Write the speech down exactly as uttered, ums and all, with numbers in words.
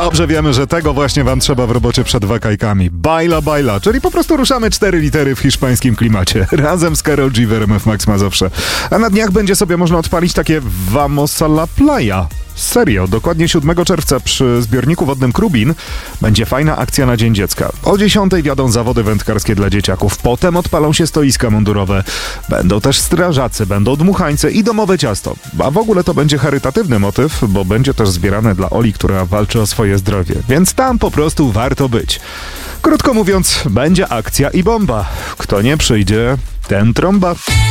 Dobrze wiemy, że tego właśnie wam trzeba w robocie przed wakajkami. Baila, baila, czyli po prostu ruszamy cztery litery w hiszpańskim klimacie. Razem z Karol G w R M F Max Mazowsze. A na dniach będzie sobie można odpalić takie Vamos a la playa. Serio, dokładnie siódmego czerwca przy zbiorniku wodnym Krubin będzie fajna akcja na Dzień Dziecka. O dziesiątej wjadą zawody wędkarskie dla dzieciaków, potem odpalą się stoiska mundurowe. Będą też strażacy, będą dmuchańce i domowe ciasto. A w ogóle to będzie charytatywny motyw, bo będzie też zbierane dla Oli, która walczy o swoje zdrowie. Więc tam po prostu warto być. Krótko mówiąc, będzie akcja i bomba. Kto nie przyjdzie, ten trąba.